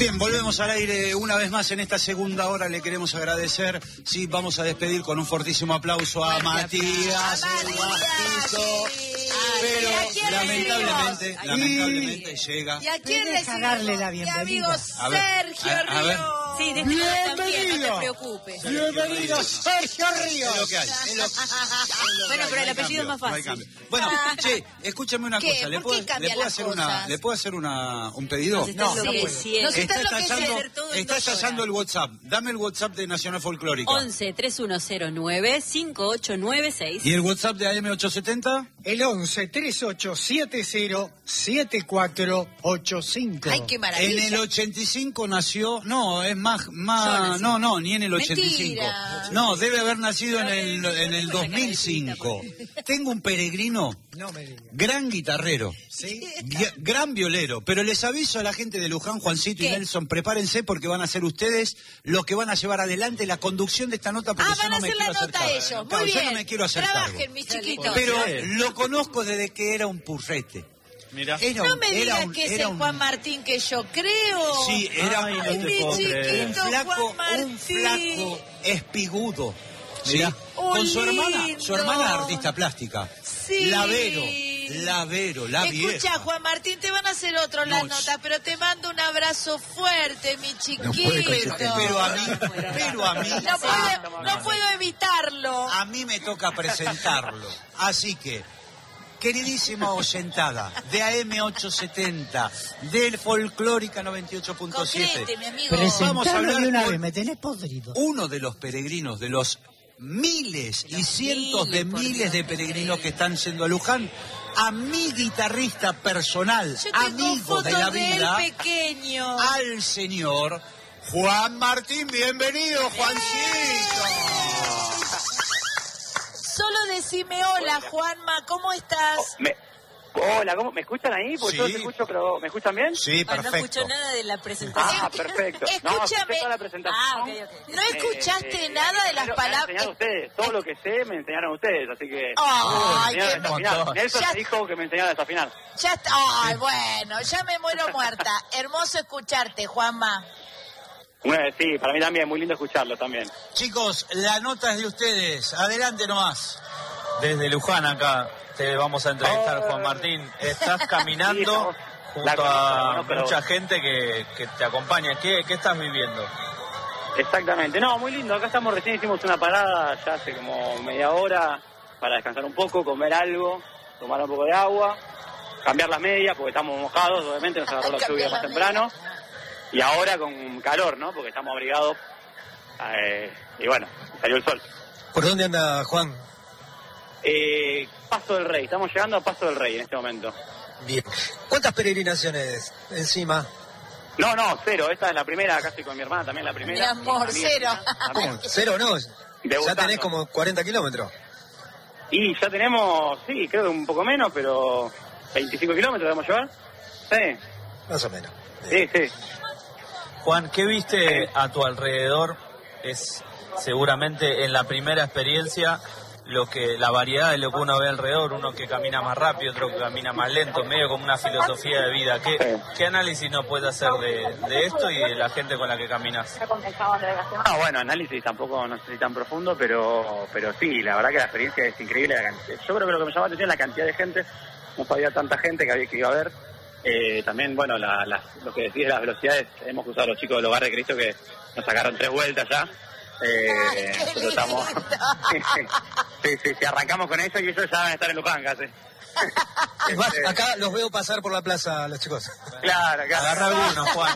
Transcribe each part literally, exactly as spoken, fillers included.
Bien, volvemos al aire una vez más en esta segunda hora. Le queremos agradecer. Sí, vamos a despedir con un fortísimo aplauso a Matías, el Guastito. Pero lamentablemente, lamentablemente llega. ¿Y a quién recibimos? Darle la bienvenida. Mi amigo A ver, Sergio a- a ver. Ríos. Sí, de este lado también, no te preocupes. Bienvenido, Sergio Es Ríos. lo que hay. es lo- Bueno, pero el no hay apellido es más cambio, no hay fácil. cambio. Bueno, che, escúchame una ¿Qué? cosa. ¿Le ¿Por puedo, qué cambian le puedo las hacer una, cosas? ¿le puedo hacer una, un pedido? Nos está No, no enloqueciendo. Nos está Está estallando, enloqueciendo. todo en está dos estallando horas. el WhatsApp. Dame el WhatsApp de Nacional Folclórica. once, treinta y uno cero nueve, cincuenta y ocho noventa y seis. ¿Y el WhatsApp de A M ochocientos setenta? El once, treinta y ocho setenta, setenta y cuatro ochenta y cinco. Ay, qué maravilla. En el ochenta y cinco nació, no, es más, Yo más, nací. no, no, ni en el ochenta y cinco. Mentira. No, debe haber nacido en el, en el dos mil cinco. Tengo un peregrino, No me digas. gran guitarrero, ¿Sí? gr- gran violero, pero les aviso a la gente de Luján, Juancito y ¿Qué? Nelson, prepárense porque van a ser ustedes los que van a llevar adelante la conducción de esta nota porque Ah, yo van no a me hacer la quiero hacer nota cargo. ellos. Muy Claro, bien. yo no me quiero hacer cargo. Trabajen, mis chiquitos. Pero lo conozco desde que era un purrete. Mira. Era No un- me era digas un- que es era el un- Juan Martín que yo creo. Sí, era Ay, no Ay, te mi puedo creer. un chiquito flaco, Juan Martín. un flaco espigudo. ¿sí? Mirá. Oh, Con su hermana, lindo. su hermana es artista plástica. Sí. Lavero, Lavero, la Escucha, vieja. Juan Martín, te van a hacer otro las No, notas, pero te mando un abrazo fuerte, mi chiquito. pero, pero a mí, pero a mí, No puedo, no puedo evitarlo. a mí me toca presentarlo. Así que, queridísima oyentada de A M ochocientos setenta, del Folclórica noventa y ocho punto siete, Concrete, mi amigo. Vamos a Presentalo hablar de una con- vez, me tenés podrido. uno de los peregrinos, de los miles y cientos de miles, por miles de peregrinos que están yendo a Luján, a mi guitarrista personal, Yo tengo amigo fotos de la de vida, él pequeño. al señor Juan Martín. Bienvenido, Juancito. Solo decime hola, Juanma, ¿cómo estás? Me- Hola, ¿cómo? ¿Me escuchan ahí? Porque Sí. yo los escucho, pero ¿me escuchan bien? Sí, Ay, no perfecto. escucho nada de la presentación. Ah, perfecto. No, escuché Escúchame. toda la presentación. Ah, ok, ok. ¿No escuchaste Eh, nada de las me- Me han palabras? enseñado ustedes. Todo lo que sé me enseñaron ustedes, así que... Ay, me qué enseñaron hasta final. Nelson Ya- me dijo que me enseñaron hasta final. Ya está. Ay, bueno, ya me muero muerta. Hermoso escucharte, Juanma. Bueno, sí, para mí también, muy lindo escucharlo también. Chicos, la nota es de ustedes. Adelante nomás. Desde Luján acá te vamos a entrevistar, Oh. Juan Martín. Estás Sí, caminando la junto conozco, a la conozco, la mucha conozco. gente que, que te acompaña. ¿Qué, ¿Qué estás viviendo? Exactamente. No, muy lindo. Acá estamos, recién hicimos una parada ya hace como media hora para descansar un poco, comer algo, tomar un poco de agua, cambiar las medias porque estamos mojados, obviamente, nos agarró la Cambiar lluvia las más temprano. Y ahora con calor, ¿no? Porque estamos abrigados. Eh, y bueno, salió el sol. ¿Por dónde anda Juan? Eh, Paso del Rey, estamos llegando a Paso del Rey en este momento. Bien. ¿Cuántas peregrinaciones encima? No, no, cero. Esta es la primera, acá estoy con mi hermana también la primera. Mi amor, Amiga, cero. también. ¿Cómo? ¿Cero no? Ya Debutando. tenés como cuarenta kilómetros. Y ya tenemos, sí, creo que un poco menos, pero veinticinco kilómetros debemos llevar. Sí, Más o menos. sí, sí. Juan, ¿qué viste a tu alrededor? Es seguramente en la primera experiencia lo que la variedad de lo que uno ve alrededor, uno que camina más rápido, otro que camina más lento, medio como una filosofía de vida. ¿Qué, qué análisis nos puedes hacer de, de esto y de la gente con la que caminas? Ah, bueno, análisis tampoco no sé si tan profundo, pero pero sí, la verdad que la experiencia es increíble. La cantidad. Yo creo que lo que me llamó la atención es la cantidad de gente, no sabía tanta gente que había que iba a ver. Eh, también, bueno, la, la, lo que decís de las velocidades, hemos cruzado a los chicos del Hogar de Cristo que nos sacaron tres vueltas ya. Eh, Ay, qué nosotros estamos... sí, sí, sí, arrancamos con eso y ellos ya van a estar en Luján casi. Es más, Este, acá los veo pasar por la plaza los chicos. Claro, claro. Agarra alguno, Juan.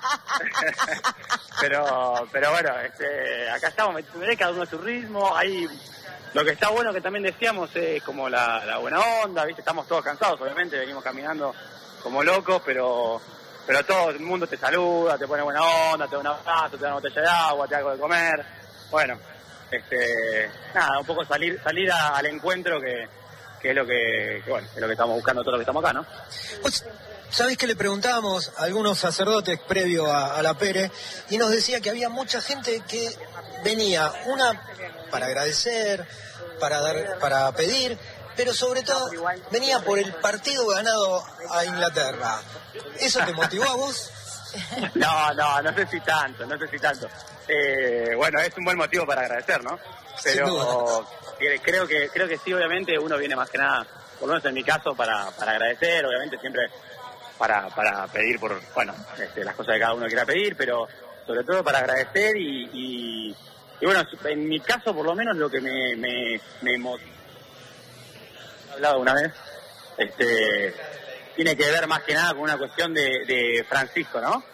pero, pero bueno, este, acá estamos, me- cada uno a su ritmo. Hay, lo que está bueno que también decíamos es como la, la buena onda, ¿viste? Estamos todos cansados, obviamente, venimos caminando como locos, pero pero todo el mundo te saluda, te pone buena onda, te da un abrazo, te da una botella de agua, te da algo de comer. Bueno, este, nada, un poco salir salir a- al encuentro que, que es lo que, que, bueno, es lo que estamos buscando todos los que estamos acá, ¿no? Pues, ¿sabés que le preguntábamos a algunos sacerdotes previo a, a la Pere? Y nos decía que había mucha gente que venía, una para agradecer, para dar, para pedir, pero sobre todo venía por el partido ganado a Inglaterra. ¿Eso te motivó a vos? No, no, no sé si tanto, no sé si tanto. Eh, bueno, es un buen motivo para agradecer, ¿no? Pero creo que creo que sí, obviamente uno viene más que nada, por lo menos en mi caso, para, para agradecer, obviamente siempre para, para pedir por, bueno, este, las cosas que cada uno quiera pedir, pero sobre todo para agradecer y, y, y bueno, en mi caso por lo menos lo que me, me, me motiva, he hablado una vez, este, tiene que ver más que nada con una cuestión de, de Francisco, ¿no?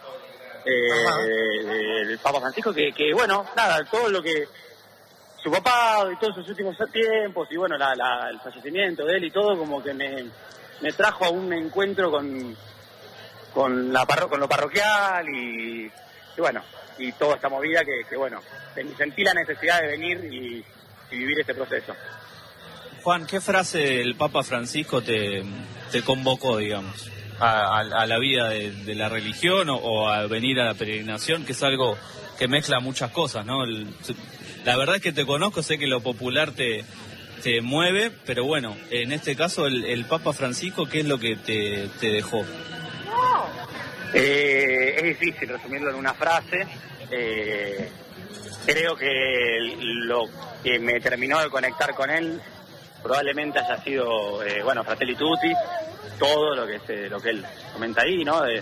Eh, el Papa Francisco, que, que bueno, nada, todo lo que su papá y todos sus últimos tiempos y bueno, la, la, el fallecimiento de él y todo como que me, me trajo a un encuentro con con la parro con lo parroquial y, y bueno, y toda esta movida que, que bueno, sentí la necesidad de venir y, y vivir este proceso. Juan, ¿qué frase el Papa Francisco te, te convocó, digamos, a, a, a la vida de, de la religión o, o a venir a la peregrinación, que es algo que mezcla muchas cosas, ¿no? El, la verdad es que te conozco, sé que lo popular te, te mueve, pero bueno, en este caso el, el Papa Francisco, ¿qué es lo que te, te dejó? Eh, es difícil resumirlo en una frase. Eh, creo que lo que me terminó de conectar con él probablemente haya sido, eh, bueno, Fratelli Tutti, todo lo que es, lo que él comenta ahí, ¿no? De,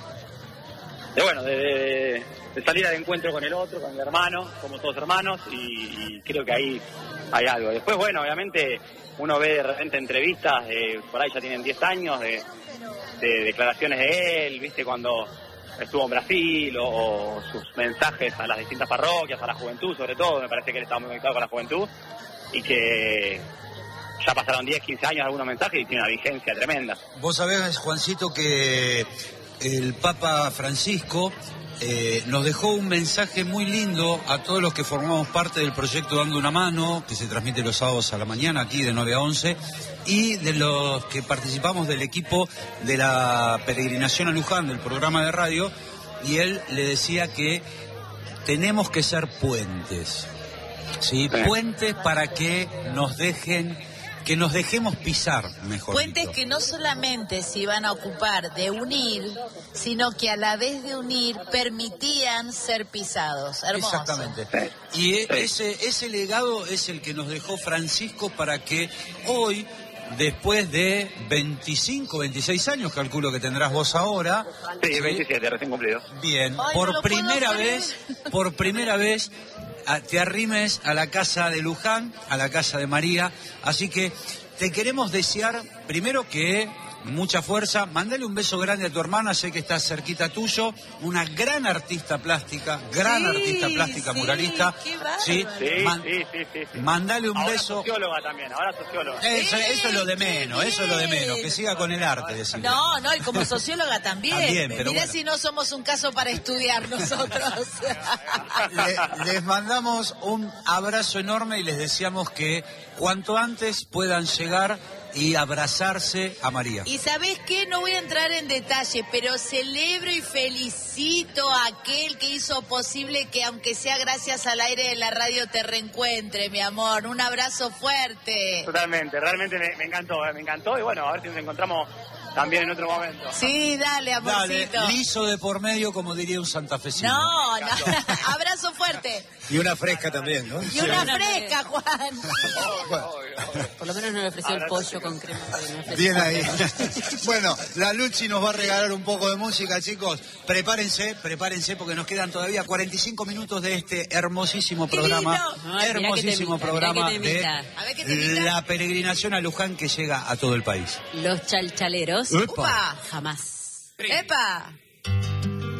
de bueno, de, de, de salir al encuentro con el otro, con el hermano, somos todos hermanos, y, y creo que ahí hay algo. Después, bueno, obviamente uno ve de repente entrevistas, eh, por ahí ya tienen diez años, de, de declaraciones de él, ¿viste? Cuando estuvo en Brasil, o, o sus mensajes a las distintas parroquias, a la juventud sobre todo, me parece que él estaba muy conectado con la juventud, y que ya pasaron diez, quince años algunos mensajes y tiene una vigencia tremenda. Vos sabés, Juancito, que el Papa Francisco eh, nos dejó un mensaje muy lindo a todos los que formamos parte del proyecto Dando una Mano, que se transmite los sábados a la mañana aquí de nueve a once, y de los que participamos del equipo de la peregrinación a Luján, del programa de radio, y él le decía que tenemos que ser puentes, ¿sí? Sí. Puentes para que nos dejen... que nos dejemos pisar, mejor Puentes dicho. Que no solamente se iban a ocupar de unir, sino que a la vez de unir permitían ser pisados. Hermoso. Exactamente. Y ese, ese legado es el que nos dejó Francisco para que hoy, después de veinticinco, veintiséis años, calculo que tendrás vos ahora. Sí, ¿sí? veintisiete, recién cumplido. Bien, Ay, por no primera vez, por primera vez... A, te arrimes a la casa de Luján, a la casa de María, así que te queremos desear, primero que mucha fuerza, mandale un beso grande a tu hermana, sé que está cerquita tuyo, una gran artista plástica, gran sí, artista plástica, sí, muralista, Sí, ¿sí? Man, sí, sí, sí, sí. Mandale un ahora beso. socióloga también, ahora socióloga. Eso, Sí, eso es lo de menos, eso es lo de menos, que siga con el arte, decirle. No, no, y como socióloga también. También, pero Mirá bueno. si no somos un caso para estudiar nosotros. Le, les mandamos un abrazo enorme y les deseamos que cuanto antes puedan llegar y abrazarse a María. Y ¿sabés qué? No voy a entrar en detalle, pero celebro y felicito a aquel que hizo posible que, aunque sea gracias al aire de la radio, te reencuentre, mi amor. Un abrazo fuerte. Totalmente, realmente me, me encantó, eh, me encantó, y bueno, a ver si nos encontramos también en otro momento. Sí, dale, amorcito. Dale, liso de por medio, como diría un santafesino. No, no. Abrazo fuerte. Y una fresca también, ¿no? Y una fresca, Juan. Bueno. Por lo menos no le ofreció el pollo con crema. pero no ofreció- Bien ahí. Bueno, la Luchi nos va a regalar un poco de música, chicos. Prepárense, prepárense, porque nos quedan todavía cuarenta y cinco minutos de este hermosísimo Qué programa. lindo. Ay, mirá Hermosísimo que te invita, programa mirá que te de invita. A ver qué te invita. la peregrinación a Luján que llega a todo el país. Los chalchaleros Epa. Upa. jamás. Epa.